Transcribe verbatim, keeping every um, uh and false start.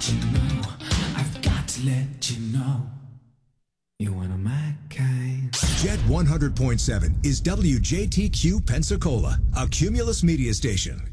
let you know. I've got to let you know. You're one of my kind. Jet one hundred point seven is W J T Q Pensacola, a Cumulus media station.